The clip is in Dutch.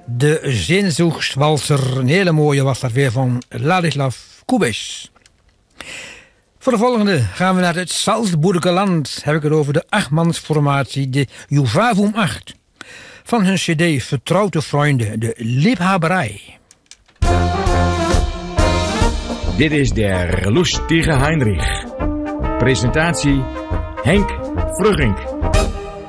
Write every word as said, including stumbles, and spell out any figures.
De Sehnsuchtswalser, een hele mooie was dat weer van Ladislav Kubis. Voor de volgende gaan we naar het Salzburger land. Heb ik het over de achtmansformatie, de Juvavum acht. Van hun cd Vertrouwde Vrienden, de Liebhaberij. Dit is der lustige Heinrich. Presentatie Henk Vrugink.